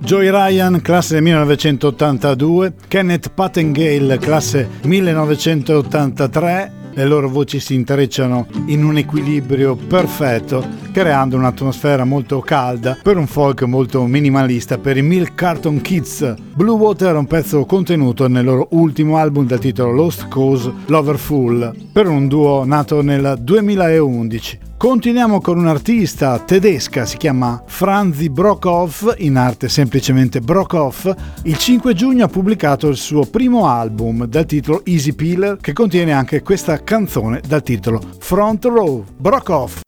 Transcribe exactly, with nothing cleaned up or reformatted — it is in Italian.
Joey Ryan, classe millenovecentottantadue, Kenneth Patengale, classe millenovecentottantatré. Le loro voci si intrecciano in un equilibrio perfetto, creando un'atmosfera molto calda per un folk molto minimalista per i Milk Carton Kids. Blue Water è un pezzo contenuto nel loro ultimo album dal titolo Lost Cause Loverful, per un duo nato nel duemilaundici. Continuiamo con un'artista tedesca, si chiama Franzi Brockhoff, in arte semplicemente Brockhoff. Il cinque giugno ha pubblicato il suo primo album dal titolo Easy Peeler, che contiene anche questa canzone dal titolo Front Row. Brockhoff.